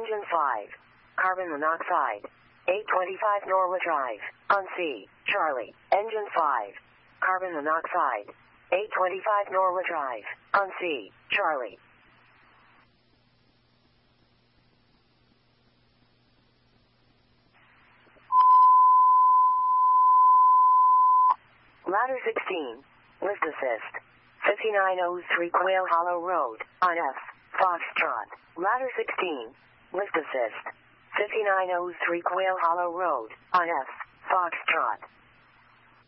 Engine 5. Carbon monoxide. 825 Norwood Drive. On C. Charlie. Engine 5. Carbon monoxide. 825 Norwood Drive. On C. Charlie. Ladder 16. Lift assist. 5903 Quail Hollow Road. On F. Foxtrot. Ladder 16. Lift assist. 5903 Quail Hollow Road. On F. Foxtrot.